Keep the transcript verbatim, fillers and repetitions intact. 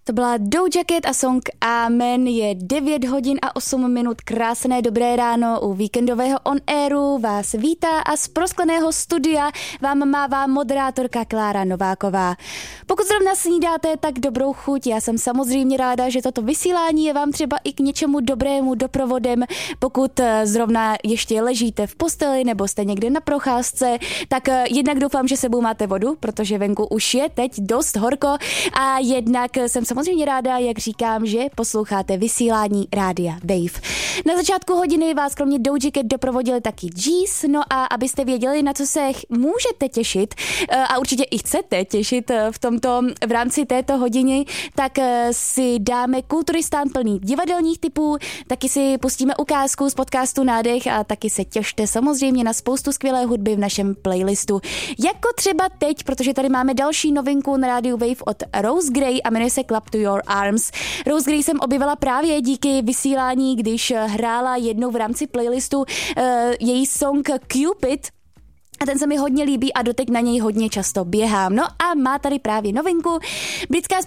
To byla Doja Cat a song Amen. Je devět hodin a osm minut. Krásné dobré ráno u víkendového On Airu. Vás vítá a z proskleného studia vám mává moderátorka Klára Nováková. Pokud zrovna snídáte, tak dobrou chuť. Já jsem samozřejmě ráda, že toto vysílání je vám třeba i k něčemu dobrému doprovodem. Pokud zrovna ještě ležíte v posteli nebo jste někde na procházce, tak jednak doufám, že sebou máte vodu, protože venku už je teď dost horko, a jednak jsem samozřejmě ráda, jak říkám, že posloucháte vysílání rádia Wave. Na začátku hodiny vás kromě Doja Cat doprovodili taky G's, no a abyste věděli, na co se můžete těšit a určitě i chcete těšit v tomto, v rámci této hodiny, tak si dáme kulturistán plný divadelních tipů, taky si pustíme ukázku z podcastu Nádech a taky se těšte samozřejmě na spoustu skvělé hudby v našem playlistu. Jako třeba teď, protože tady máme další novinku na rádiu Wave od Rose Gray a jmenuje se Clap to Your Arms. Rose Gray jsem objevila právě díky vysílání, když hrála jednou v rámci playlistu uh, její song Cupid. A ten se mi hodně líbí a doteď na něj hodně často běhám. No a má tady právě novinku. Britská